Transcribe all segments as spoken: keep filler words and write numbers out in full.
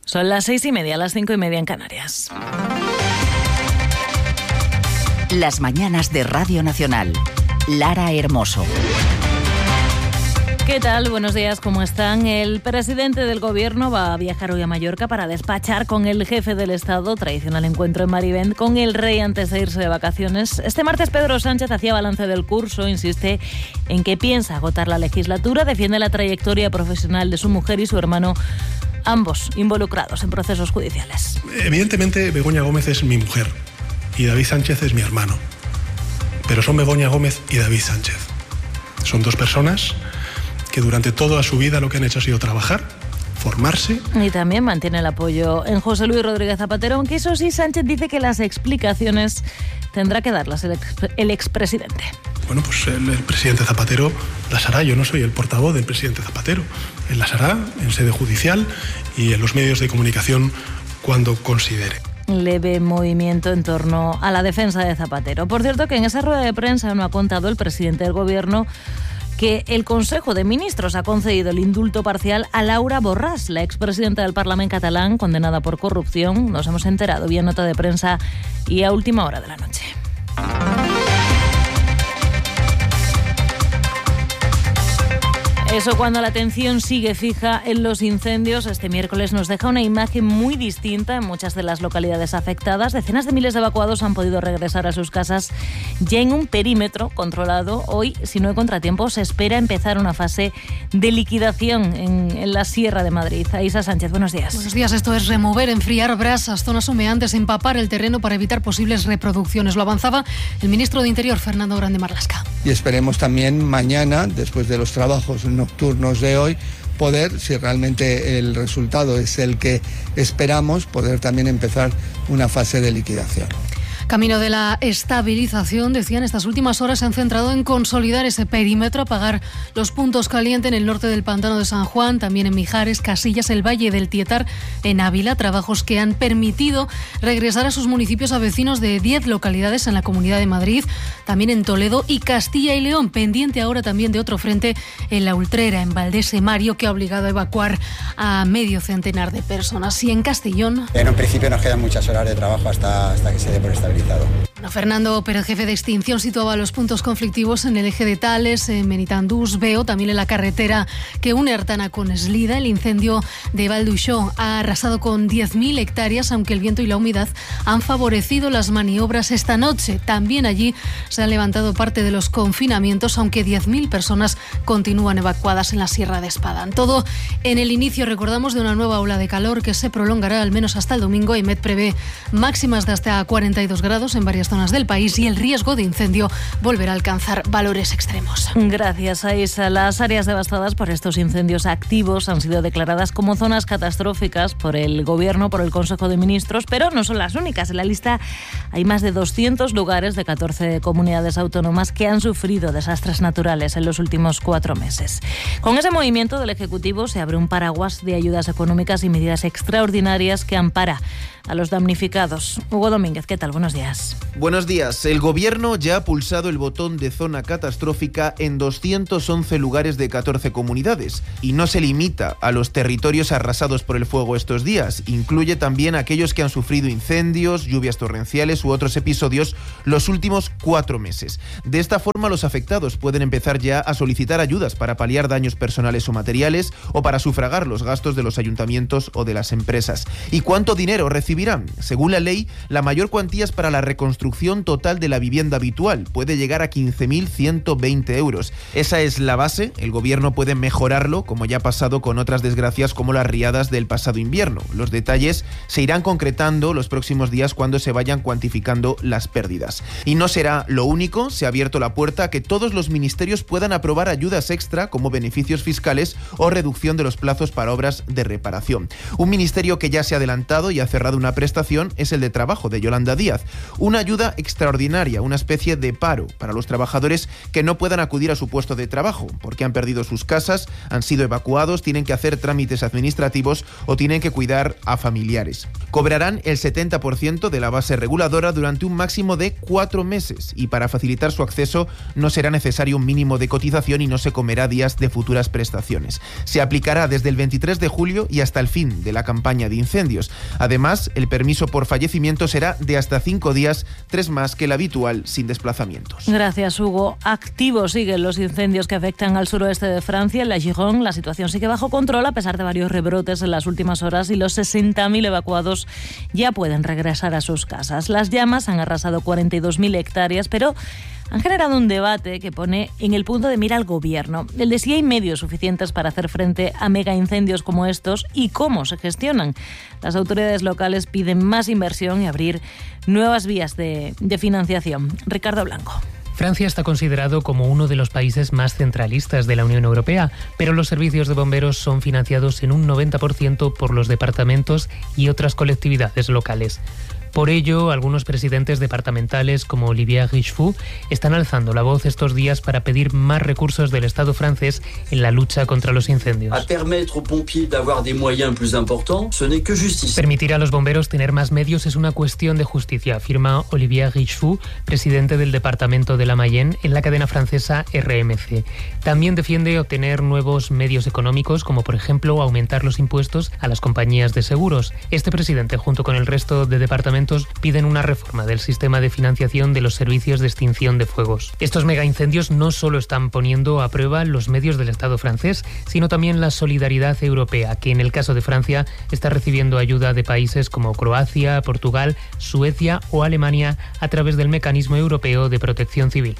Son las seis y media, las cinco y media en Canarias. Las mañanas de Radio Nacional. Lara Hermoso. ¿Qué tal? Buenos días, ¿cómo están? El presidente del Gobierno va a viajar hoy a Mallorca para despachar con el jefe del Estado, tradicional encuentro en Marivent, con el rey antes de irse de vacaciones. Este martes Pedro Sánchez hacía balance del curso, insiste en que piensa agotar la legislatura, defiende la trayectoria profesional de su mujer y su hermano, ambos involucrados en procesos judiciales. Evidentemente Begoña Gómez es mi mujer y David Sánchez es mi hermano, pero son Begoña Gómez y David Sánchez. Son dos personas que durante toda su vida lo que han hecho ha sido trabajar, formarse. Y también mantiene el apoyo en José Luis Rodríguez Zapatero, aunque eso sí, Sánchez dice que las explicaciones tendrá que darlas el, ex, el expresidente. Bueno, pues el, el presidente Zapatero las hará. Yo no soy el portavoz del presidente Zapatero. Él las hará en sede judicial y en los medios de comunicación cuando considere. Leve movimiento en torno a la defensa de Zapatero. Por cierto, que en esa rueda de prensa no ha contado el presidente del Gobierno que el Consejo de Ministros ha concedido el indulto parcial a Laura Borràs, la expresidenta del Parlamento catalán, condenada por corrupción. Nos hemos enterado vía nota de prensa y a última hora de la noche. Eso cuando la atención sigue fija en los incendios. Este miércoles nos deja una imagen muy distinta en muchas de las localidades afectadas. Decenas de miles de evacuados han podido regresar a sus casas ya en un perímetro controlado. Hoy, si no hay contratiempos, se espera empezar una fase de liquidación en, en la Sierra de Madrid. Aisa Sánchez, buenos días. Buenos días. Esto es remover, enfriar brasas, zonas humeantes, empapar el terreno para evitar posibles reproducciones. Lo avanzaba el ministro de Interior, Fernando Grande Marlaska. Y esperemos también mañana, después de los trabajos nocturnos de hoy, poder, si realmente el resultado es el que esperamos, poder también empezar una fase de liquidación. Camino de la estabilización, decían, estas últimas horas se han centrado en consolidar ese perímetro, apagar los puntos calientes en el norte del Pantano de San Juan, también en Mijares, Casillas, el Valle del Tietar, en Ávila, trabajos que han permitido regresar a sus municipios a vecinos de diez localidades en la Comunidad de Madrid, también en Toledo y Castilla y León, pendiente ahora también de otro frente en La Utrera, en Valdés-Mario, que ha obligado a evacuar a medio centenar de personas. Y en Castellón... En un principio nos quedan muchas horas de trabajo hasta, hasta que se dé por estabilizado. Bueno, Fernando Pérez, jefe de extinción, situaba los puntos conflictivos en el eje de Tales, en Benitandús, Veo, también en la carretera que une Artana con Eslida. El incendio de Valduixó ha arrasado con diez mil hectáreas, aunque el viento y la humedad han favorecido las maniobras esta noche. También allí se han levantado parte de los confinamientos, aunque diez mil personas continúan evacuadas en la Sierra de Espadán. Todo en el inicio, recordamos, de una nueva ola de calor que se prolongará al menos hasta el domingo. EMET prevé máximas de hasta cuarenta y dos grados en varias zonas del país y el riesgo de incendio volverá a alcanzar valores extremos. Gracias, Aisa. Las áreas devastadas por estos incendios activos han sido declaradas como zonas catastróficas por el Gobierno, por el Consejo de Ministros, pero no son las únicas. En la lista hay más de doscientos lugares de catorce comunidades autónomas que han sufrido desastres naturales en los últimos cuatro meses. Con ese movimiento del Ejecutivo se abre un paraguas de ayudas económicas y medidas extraordinarias que ampara a los damnificados. Hugo Domínguez, ¿qué tal? Buenos días. Buenos días. El Gobierno ya ha pulsado el botón de zona catastrófica en doscientos once lugares de catorce comunidades y no se limita a los territorios arrasados por el fuego estos días. Incluye también aquellos que han sufrido incendios, lluvias torrenciales u otros episodios los últimos cuatro meses. De esta forma, los afectados pueden empezar ya a solicitar ayudas para paliar daños personales o materiales o para sufragar los gastos de los ayuntamientos o de las empresas. ¿Y cuánto dinero recibirán? Según la ley, la mayor cuantía es para la reconstrucción total de la vivienda habitual. Puede llegar a quince mil ciento veinte euros. Esa es la base. El Gobierno puede mejorarlo, como ya ha pasado con otras desgracias como las riadas del pasado invierno. Los detalles se irán concretando los próximos días cuando se vayan cuantificando las pérdidas. Y no será lo único. Se ha abierto la puerta a que todos los ministerios puedan aprobar ayudas extra como beneficios fiscales o reducción de los plazos para obras de reparación. Un ministerio que ya se ha adelantado y ha cerrado una prestación es el de Trabajo de Yolanda Díaz. Una ayuda extraordinaria, una especie de paro para los trabajadores que no puedan acudir a su puesto de trabajo porque han perdido sus casas, han sido evacuados, tienen que hacer trámites administrativos o tienen que cuidar a familiares. Cobrarán el setenta por ciento de la base reguladora durante un máximo de cuatro meses y para facilitar su acceso no será necesario un mínimo de cotización y no se comerá días de futuras prestaciones. Se aplicará desde el veintitrés de julio y hasta el fin de la campaña de incendios. Además, el permiso por fallecimiento será de hasta cinco días, tres más que el habitual sin desplazamientos. Gracias, Hugo. Activos siguen los incendios que afectan al suroeste de Francia. En la Gironde la situación sigue bajo control a pesar de varios rebrotes en las últimas horas y los sesenta mil evacuados ya pueden regresar a sus casas. Las llamas han arrasado cuarenta y dos mil hectáreas, pero han generado un debate que pone en el punto de mira al gobierno, el de si hay medios suficientes para hacer frente a megaincendios como estos y cómo se gestionan. Las autoridades locales piden más inversión y abrir nuevas vías de, de financiación. Ricardo Blanco. Francia está considerado como uno de los países más centralistas de la Unión Europea, pero los servicios de bomberos son financiados en un noventa por ciento por los departamentos y otras colectividades locales. Por ello, algunos presidentes departamentales, como Olivier Richefou, están alzando la voz estos días para pedir más recursos del Estado francés en la lucha contra los incendios. Permitir a los bomberos tener más medios es una cuestión de justicia, afirma Olivier Richefou, presidente del departamento de la Mayenne en la cadena francesa R M C. También defiende obtener nuevos medios económicos, como por ejemplo aumentar los impuestos a las compañías de seguros. Este presidente, junto con el resto de departamentos, piden una reforma del sistema de financiación de los servicios de extinción de fuegos. Estos megaincendios no solo están poniendo a prueba los medios del Estado francés, sino también la solidaridad europea, que en el caso de Francia está recibiendo ayuda de países como Croacia, Portugal, Suecia o Alemania a través del Mecanismo Europeo de Protección Civil.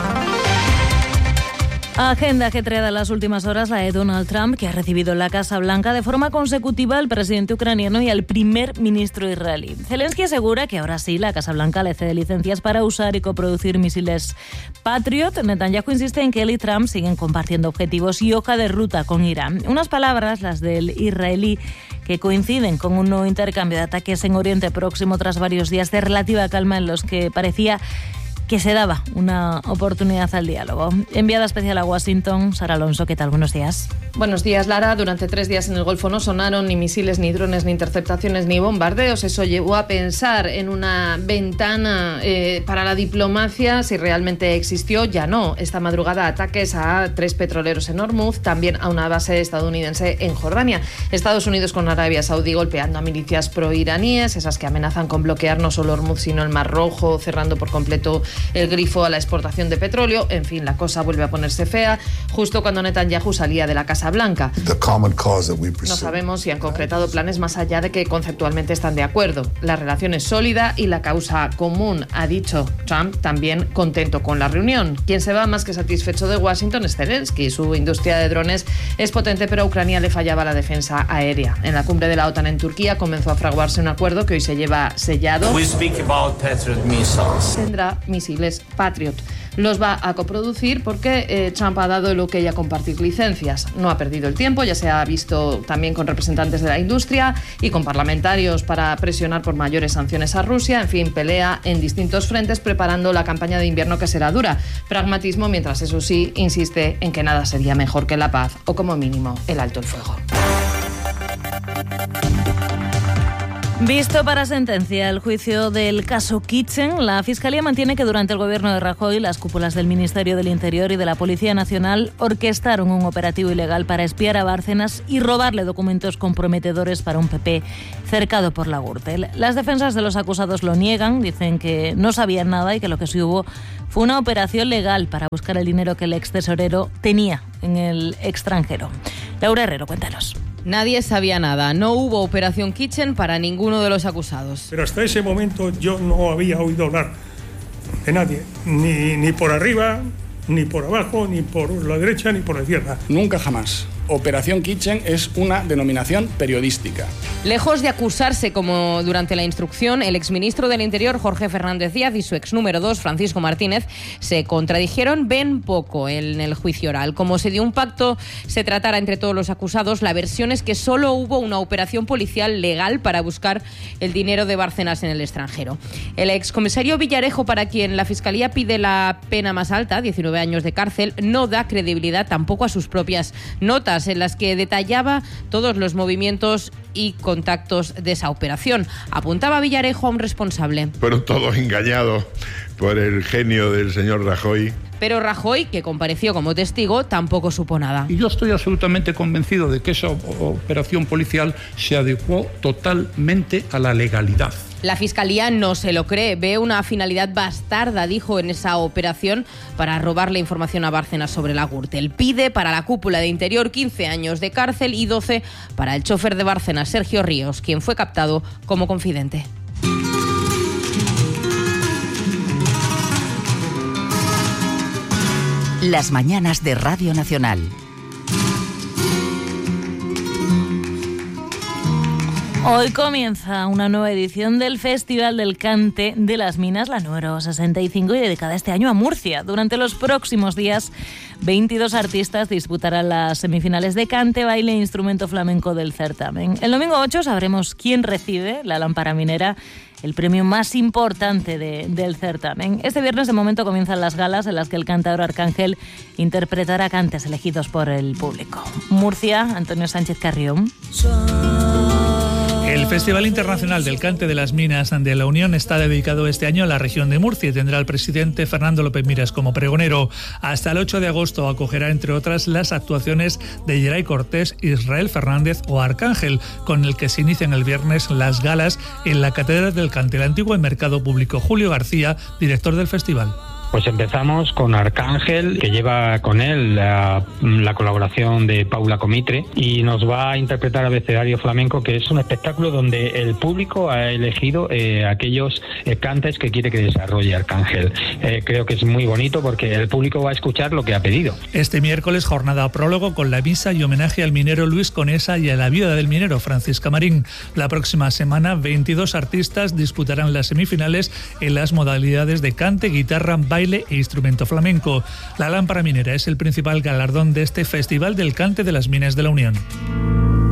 Agenda ajetreada en las últimas horas, la de Donald Trump, que ha recibido en la Casa Blanca de forma consecutiva al presidente ucraniano y al primer ministro israelí. Zelensky asegura que ahora sí la Casa Blanca le cede licencias para usar y coproducir misiles Patriot. Netanyahu insiste en que él y Trump siguen compartiendo objetivos y hoja de ruta con Irán. Unas palabras, las del israelí, que coinciden con un nuevo intercambio de ataques en Oriente Próximo tras varios días de relativa calma en los que parecía que se daba una oportunidad al diálogo. Enviada especial a Washington, Sara Alonso, ¿qué tal? Buenos días. Buenos días, Lara. Durante tres días en el Golfo no sonaron ni misiles, ni drones, ni interceptaciones, ni bombardeos. Eso llevó a pensar en una ventana eh, para la diplomacia. Si realmente existió, ya no. Esta madrugada ataques a tres petroleros en Hormuz, también a una base estadounidense en Jordania. Estados Unidos con Arabia Saudí golpeando a milicias proiraníes, esas que amenazan con bloquear no solo Hormuz, sino el Mar Rojo, cerrando por completo el grifo a la exportación de petróleo. En fin, la cosa vuelve a ponerse fea justo cuando Netanyahu salía de la Casa Blanca. No sabemos si han concretado planes más allá de que conceptualmente están de acuerdo. La relación es sólida y la causa común, ha dicho Trump, también contento con la reunión. Quien se va más que satisfecho de Washington es Zelensky. Su industria de drones es potente, pero a Ucrania le fallaba la defensa aérea. En la cumbre de la OTAN en Turquía comenzó a fraguarse un acuerdo que hoy se lleva sellado. We speak about Patriot missiles. Tendrá misiles Patriot. Los va a coproducir porque eh, Trump ha dado el ok a compartir licencias. No ha perdido el tiempo, ya se ha visto también con representantes de la industria y con parlamentarios para presionar por mayores sanciones a Rusia. En fin, pelea en distintos frentes preparando la campaña de invierno que será dura. Pragmatismo, mientras eso sí, insiste en que nada sería mejor que la paz o como mínimo el alto el fuego. Visto para sentencia el juicio del caso Kitchen, la Fiscalía mantiene que durante el gobierno de Rajoy las cúpulas del Ministerio del Interior y de la Policía Nacional orquestaron un operativo ilegal para espiar a Bárcenas y robarle documentos comprometedores para un P P cercado por la Gürtel. Las defensas de los acusados lo niegan, dicen que no sabían nada y que lo que sí hubo fue una operación legal para buscar el dinero que el ex tesorero tenía en el extranjero. Laura Herrero, cuéntanos. Nadie sabía nada. No hubo operación Kitchen para ninguno de los acusados. Pero hasta ese momento yo no había oído hablar de nadie, ni, ni por arriba, ni por abajo, ni por la derecha, ni por la izquierda. Nunca jamás. Operación Kitchen es una denominación periodística. Lejos de acusarse como durante la instrucción, el exministro del Interior, Jorge Fernández Díaz, y su ex número dos, Francisco Martínez, se contradijeron ven poco en el juicio oral. Como si de un pacto se tratara entre todos los acusados, la versión es que solo hubo una operación policial legal para buscar el dinero de Bárcenas en el extranjero. El excomisario Villarejo, para quien la Fiscalía pide la pena más alta, diecinueve años de cárcel, no da credibilidad tampoco a sus propias notas, en las que detallaba todos los movimientos y contactos de esa operación. Apuntaba Villarejo a un responsable. Fueron todos engañados por el genio del señor Rajoy. Pero Rajoy, que compareció como testigo, tampoco supo nada. Y yo estoy absolutamente convencido de que esa operación policial se adecuó totalmente a la legalidad. La Fiscalía no se lo cree, ve una finalidad bastarda, dijo, en esa operación para robarle información a Bárcenas sobre la Gürtel. Pide para la cúpula de Interior quince años de cárcel y doce para el chofer de Bárcenas, Sergio Ríos, quien fue captado como confidente. Las mañanas de Radio Nacional. Hoy comienza una nueva edición del Festival del Cante de las Minas, la número sesenta y cinco, y dedicada este año a Murcia. Durante los próximos días, veintidós artistas disputarán las semifinales de cante, baile e instrumento flamenco del certamen. El domingo ocho sabremos quién recibe la lámpara minera, el premio más importante de, del certamen. Este viernes, de momento, comienzan las galas en las que el cantador Arcángel interpretará cantes elegidos por el público. Murcia, Antonio Sánchez Carrión. El Festival Internacional del Cante de las Minas de la Unión está dedicado este año a la región de Murcia y tendrá al presidente Fernando López Miras como pregonero. Hasta el ocho de agosto acogerá, entre otras, las actuaciones de Geray Cortés, Israel Fernández o Arcángel, con el que se inician el viernes las galas en la Catedral del Cante, el antiguo Mercado Público. Julio García, director del festival. Pues empezamos con Arcángel, que lleva con él la, la colaboración de Paula Comitre, y nos va a interpretar Abecedario Flamenco, que es un espectáculo donde el público ha elegido eh, aquellos eh, cantes que quiere que desarrolle Arcángel. Eh, creo que es muy bonito porque el público va a escuchar lo que ha pedido. Este miércoles, jornada prólogo con la misa y homenaje al minero Luis Conesa y a la viuda del minero, Francisca Marín. La próxima semana, veintidós artistas disputarán las semifinales en las modalidades de cante, guitarra, baile e instrumento flamenco. La lámpara minera es el principal galardón de este Festival del Cante de las Minas de la Unión.